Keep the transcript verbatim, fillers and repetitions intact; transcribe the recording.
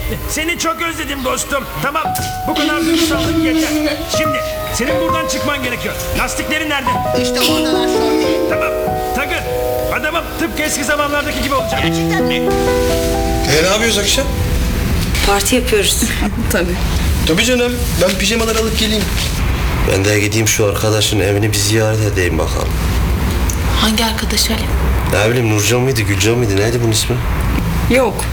Seni çok özledim dostum. Tamam, bu kadar duygusallık yeter. Şimdi senin buradan çıkman gerekiyor. Lastiklerin nerede? İşte oradalar Şorti. Tamam, takın. Adamım tıpkı eski zamanlardaki gibi olacak. Gerçekten mi? E ne yapıyoruz akşam? Parti yapıyoruz. Tabii. Tabii canım. Ben pijamaları alıp geleyim. Ben de gideyim şu arkadaşın evini bir ziyaret edeyim bakalım. Hangi arkadaş Ali? Ne bileyim Nurcan mıydı, Gülcan mıydı, neydi bunun ismi? Yok.